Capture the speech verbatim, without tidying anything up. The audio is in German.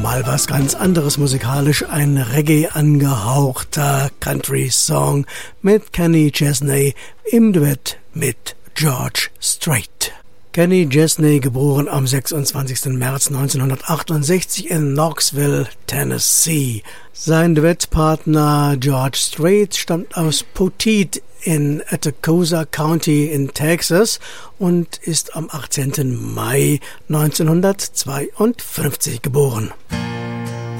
Mal was ganz anderes musikalisch, ein Reggae angehauchter Country-Song mit Kenny Chesney im Duett mit George Strait. Kenny Chesney, geboren am sechsundzwanzigsten März neunzehnhundertachtundsechzig in Knoxville, Tennessee. Sein Duettpartner George Strait stammt aus Poteet in Atascosa County in Texas und ist am achtzehnten Mai neunzehnhundertzweiundfünfzig geboren.